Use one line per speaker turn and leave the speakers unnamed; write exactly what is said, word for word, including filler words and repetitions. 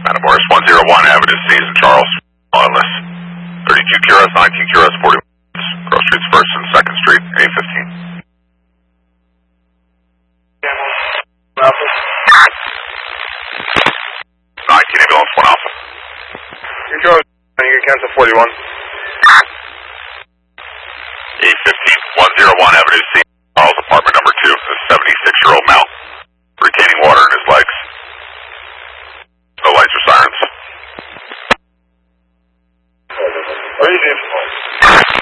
Santa Boris, one oh one Avenue C in Charles, wireless. thirty-two Q R S, nineteen Q R S, forty minutes. Cross Streets, first and second Street, eight fifteen. nineteen ambulance, one Alpha.
Your Charles, you can cancel forty-one.
eight fifteen, one oh one Avenue C.